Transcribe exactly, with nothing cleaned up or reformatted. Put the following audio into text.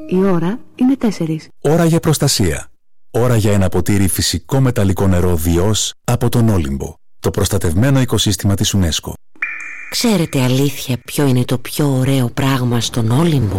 Η ώρα είναι τέσσερις. Ώρα για προστασία. Ώρα για ένα ποτήρι φυσικό μεταλλικό νερό Διός από τον Όλυμπο, το προστατευμένο οικοσύστημα της UNESCO. Ξέρετε αλήθεια ποιο είναι το πιο ωραίο πράγμα στον Όλυμπο?